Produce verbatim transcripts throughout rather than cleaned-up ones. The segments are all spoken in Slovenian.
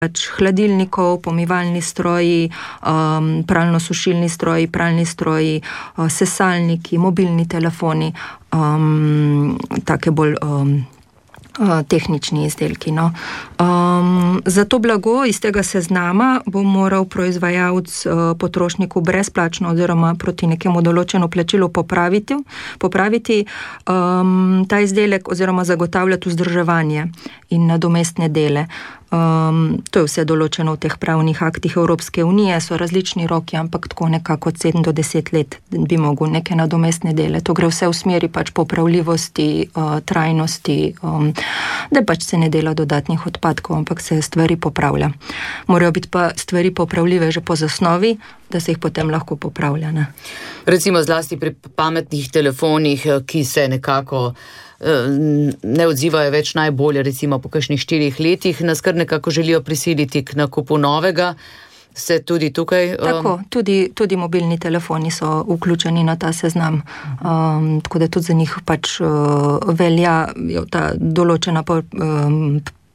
pač hladilnikov, pomivalni stroji, um, pralno-sušilni stroji, pralni stroji, uh, sesalniki, mobilni telefoni, um, take bolj um, uh, tehnični izdelki. No. Um, za to blago iz tega seznama bo moral proizvajalec uh, potrošniku brezplačno oziroma proti nekemu določeno plačilu popraviti, popraviti um, ta izdelek oziroma zagotavljati vzdrževanje in nadomestne dele. Um, to je vse določeno v teh pravnih aktih Evropske unije, so različni roki, ampak tako nekako od sedem do deset let bi mogel neke nadomestne dele. To gre vse v smeri pač popravljivosti, uh, trajnosti, um, da pač se ne dela dodatnih odpadkov, ampak se stvari popravlja. Morajo biti pa stvari popravljive že po zasnovi, da se jih potem lahko popravlja. Ne? Recimo zlasti pri pametnih telefonih, ki se nekako ne odzivajo več najbolje, recimo po kakšnih štirih letih, nas kar nekako želijo prisiliti k nakupu novega. Se tudi tukaj... Tako, tudi, tudi mobilni telefoni so vključeni na ta seznam, um, tako da tudi za njih pač uh, velja ta določena po, um,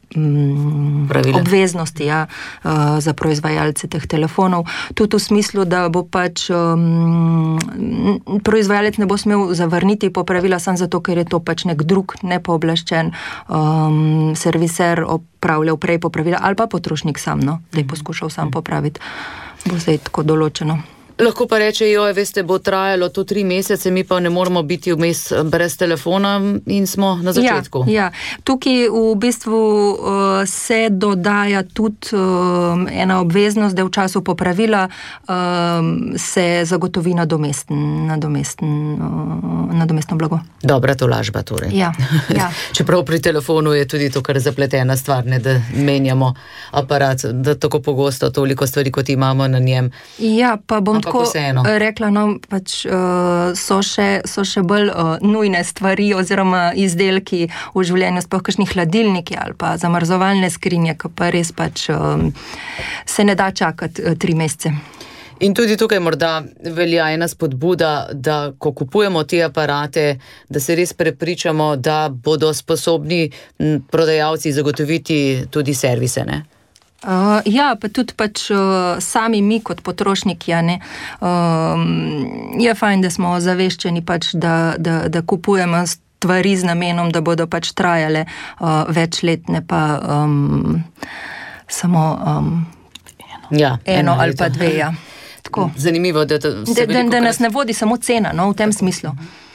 Pravile. obveznosti ja, uh, za proizvajalce teh telefonov. Tudi v smislu, da bo pač um, proizvajalec ne bo smel zavrniti popravila samo zato, ker je to pač nek drug nepooblaščen um, serviser opravljal prej popravila ali pa potrošnik sam, no, da je poskušal sam popraviti. Bo zdaj tako določeno. Lahko pa reče, joj, veste, bo trajalo to tri mesece, mi pa ne moramo biti vmes brez telefona in smo na začetku. Ja, ja. Tukaj v bistvu uh, se dodaja tudi uh, ena obveznost, da v času popravila uh, se zagotovi nadomesten, nadomesten, uh, nadomestno blago. Dobra tolažba torej. Ja, ja. Čeprav pri telefonu je tudi to kar zapletena stvar, ne, da menjamo aparat, da tako pogosto toliko stvari, kot imamo na njem. Ja, pa bom tako vseeno. rekla, no, pač uh, so, še, so še bolj uh, nujne stvari oziroma izdelki v življenju, sploh kakšni hladilniki ali pa zamrzovalne skrinje, ki pa res pač um, se ne da čakati uh, tri mesece. In tudi tukaj morda velja ena spodbuda, da ko kupujemo te aparate, da se res prepričamo, da bodo sposobni prodajalci zagotoviti tudi servise, ne? Uh, ja, pa tudi pač uh, sami mi kot potrošniki, ja, ne, um, je fajn, da smo zaveščeni pač, da, da, da kupujemo stvari z namenom, da bodo pač trajale uh, več let, ne pa um, samo um, ja, eno ali pa dve, ja. Tako. Zanimivo, da, to da, da, da nas ne vodi samo cena, no, v tem smislu.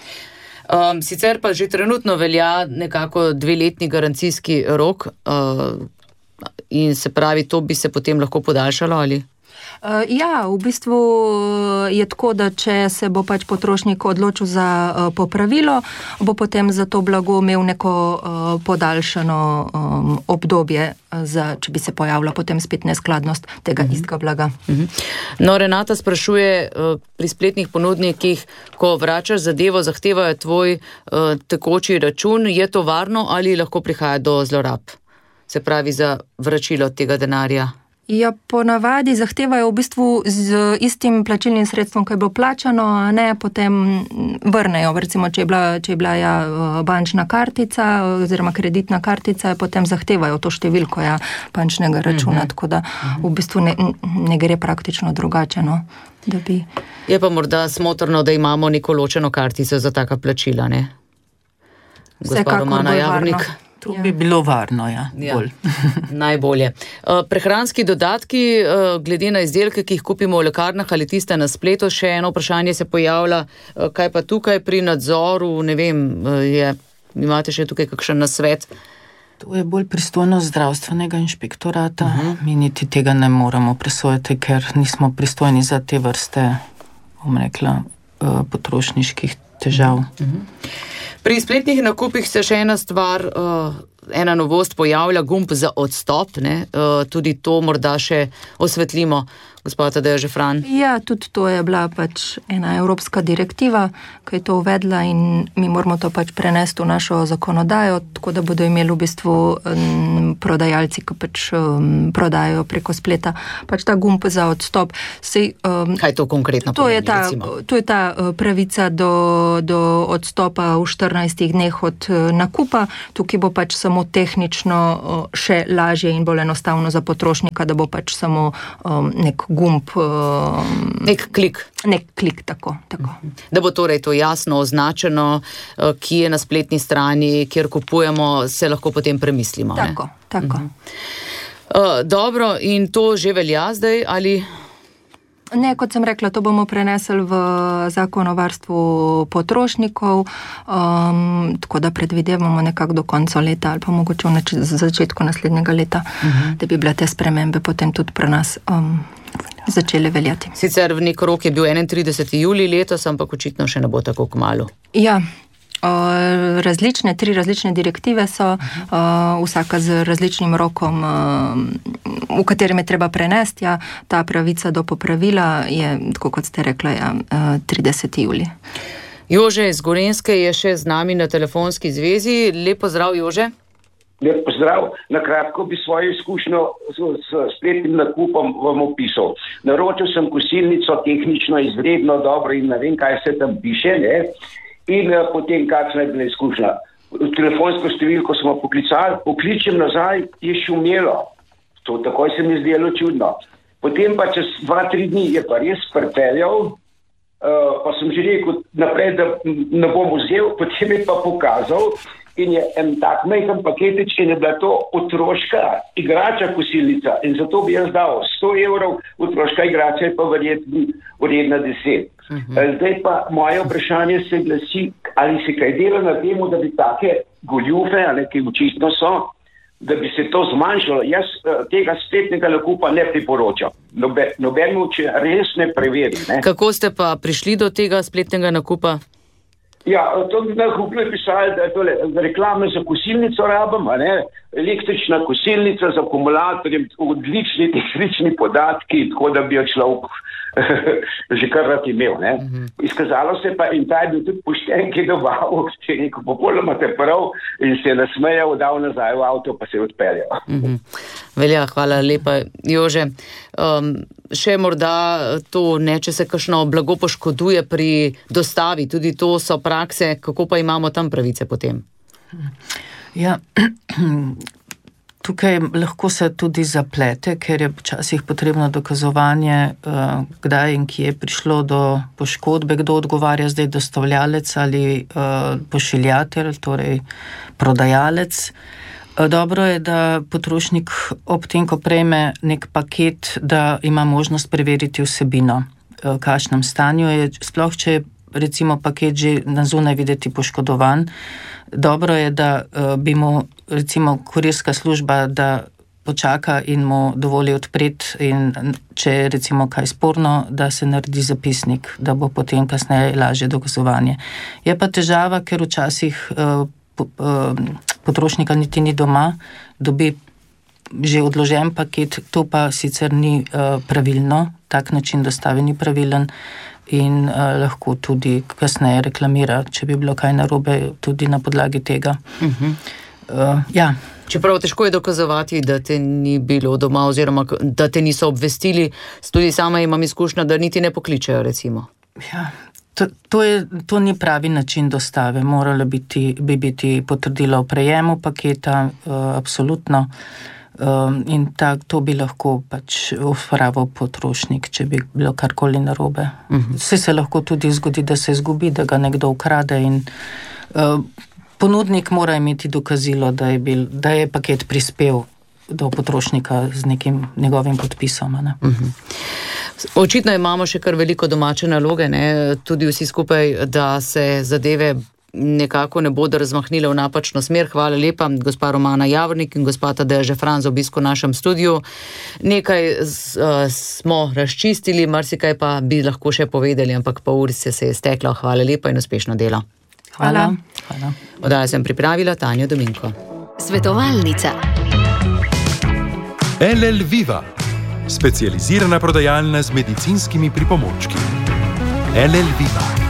Um, sicer pa že trenutno velja nekako dveletni garancijski rok, uh, in se pravi, to bi se potem lahko podaljšalo, ali? Uh, ja, v bistvu je tako, da če se bo pač potrošnik odločil za uh, popravilo, bo potem za to blago imel neko uh, podaljšano um, obdobje, za, če bi se pojavila potem spet neskladnost tega uh-huh. istega blaga. Uh-huh. No, Renata sprašuje, uh, pri spletnih ponudnikih, ko vračaš zadevo, zahtevajo tvoj uh, tekoči račun, je to varno ali lahko prihaja do zlorab? Se pravi za vračilo tega denarja? Ja, ponavadi zahtevajo v bistvu z istim plačilnim sredstvom, ko je bilo plačano, a ne potem vrnejo. Recimo, če je bila, če je bila ja, bančna kartica oziroma kreditna kartica, potem zahtevajo to številko ja, bančnega računa, uh-huh. tako da v bistvu ne, ne gre praktično drugače. No, da bi... Je pa morda smotrno, da imamo neko ločeno kartico za taka plačila, ne? Gospa Romana Javornik. To bi bilo varno, ja. ja. Najbolje. Prehranski dodatki, glede na izdelke, ki jih kupimo v lekarnah ali tiste na spletu, še eno vprašanje se pojavlja, kaj pa tukaj pri nadzoru, ne vem, je, imate še tukaj kakšen nasvet? To je bolj pristojnost zdravstvenega inšpektorata. Uh-huh. Mi niti tega ne moramo presojati, ker nismo pristojni za te vrste, bom rekla, potrošniških težav. Uh-huh. Pri spletnih nakupih se še ena stvar, uh, ena novost pojavlja, gumb za odstop, ne? Uh, tudi to morda še osvetlimo, Gospod Tadeja Žafran? Ja, tudi to je bila pač ena evropska direktiva, ki je to uvedla in mi moramo to pač prenesti v našo zakonodajo, tako da bodo imeli v bistvu um, prodajalci, ki pač um, prodajajo preko spleta, pač ta gumb za odstop. Sej, um, Kaj to konkretno to pomeni, je ta, recimo? To je ta uh, pravica do, do odstopa v štirinajstih dneh od uh, nakupa. Tukaj bo pač samo tehnično uh, še lažje in bolj enostavno za potrošnika, da bo pač samo um, nek gumb. Um, nek klik. Nek klik, tako, tako. Da bo torej to jasno označeno, ki je na spletni strani, kjer kupujemo, se lahko potem premislimo. Tako, ne? tako. Uh, dobro, in to že velja zdaj, ali... Ne, kot sem rekla, to bomo prenesli v zakon o varstvu potrošnikov, um, tako da predvidevamo nekako do konca leta ali pa mogoče v nač- začetku naslednjega leta, uh-huh. da bi bile te spremembe potem tudi pri nas um, začele veljati. Sicer v nek rok je bil enaintrideseti julij letos, ampak očitno še ne bo tako kmalu. Ja, uh, različne, tri različne direktive so, uh, vsaka z različnim rokom, uh, v katerem je treba prenesti. Ja, ta pravica do popravila je, tako kot ste rekla, ja, uh, trideseti julij. Jože iz Gorenjske je še z nami na telefonski zvezi. Lep pozdrav, Jože. Lep pozdrav. Na kratko bi svojo izkušnjo s, s spletnim nakupom vam opisal. Naročil sem kosilnico, tehnično izredno dobro in ne vem, kaj se tam piše, ne? In uh, potem, kakšna je bila izkušnja. Telefonsko številko smo poklicali, pokličem nazaj, je šumelo. To takoj se mi zdelo čudno. Potem pa čez dva, tri dni je pa res pripeljal, uh, pa sem že rekel naprej, da ne bom vzel, potem je pa pokazal in je en tak majhen paketič in je bila to otroška igrača kosilnica in zato bi jaz dal sto evrov, otroška igrača je pa verjetno vredna deset. Uh-huh. Zdaj pa moje vprašanje se glasi, ali se kaj dela na temu, da bi take goljufe, ali ki očitno so, da bi se to zmanjšalo. Jaz tega spletnega nakupa ne priporočam. Nobe, nobeno, če res ne preveri. Ne. Kako ste pa prišli do tega spletnega nakupa? Ja, to bi nakupno pisali, da je tole reklame za kosilnico rabim, a ne, električna kosilnica z akumulatorjem, odlični tehnični podatki, tako da bi jo človek že kar rad imel, ne. Uh-huh. Izkazalo se pa, in ta je bil tudi pošten, ki je dobavil, če je rekel, popolnoma te prav, in se je nasmejal, dal nazaj v avto, pa se je odpeljal. Uh-huh. Velja, hvala lepa, Jože. Um, še morda to, ne, če se kakšno blago poškoduje pri dostavi, tudi to so prakse, kako pa imamo tam pravice potem? Ja, tukaj lahko se tudi zaplete, ker je včasih potrebno dokazovanje, kdaj in kje je prišlo do poškodbe, kdo odgovarja zdaj, dostavljalec ali pošiljatelj, torej prodajalec. Dobro je, da potrošnik ob tem, ko prejme nek paket, da ima možnost preveriti vsebino, v kakšnem stanju je, sploh če je recimo paket že na zunaj videti poškodovan. Dobro je, da bi mu recimo kurirska služba, da počaka in mu dovoli odpreti in če je recimo kaj sporno, da se naredi zapisnik, da bo potem kasneje lažje dokazovanje. Je pa težava, ker včasih uh, uh, potrošnika niti ni doma, dobi že odložen paket, to pa sicer ni uh, pravilno, tak način dostave ni pravilen in uh, lahko tudi kasneje reklamira, če bi bilo kaj narobe tudi na podlagi tega. Uh-huh. Uh, ja. Čeprav težko je dokazovati, da te ni bilo doma oziroma da te niso obvestili, tudi sama imam izkušnjo, da niti ne pokličejo recimo. Ja, to, to, je, to ni pravi način dostave, moralo biti, bi biti potrdilo o prejemu paketa, uh, absolutno. Um, in tak, to bi lahko pač uporabil potrošnik, če bi bilo karkoli narobe. Uh-huh. Vse se lahko tudi zgodi, da se izgubi, da ga nekdo ukrade in uh, ponudnik mora imeti dokazilo, da je, bil, da je paket prispel do potrošnika z nekim njegovim podpisom. Ne? Uh-huh. Očitno imamo še kar veliko domače naloge, ne? Tudi vsi skupaj, da se zadeve nekako ne bodo razmahnile v napačno smer. Hvala lepa, gospa Romana Javornik in gospa Tadeja Žafran za obisko v našem studiu. Nekaj z, uh, smo razčistili, marsikaj pa bi lahko še povedali, ampak pa urice se je steklo. Hvala lepa in uspešno delo. Hvala. Hvala. Oddajo sem pripravila Tanja Dominko. Svetovalnica. L L Viva. specializirana prodajalna z medicinskimi pripomočki. L L Viva.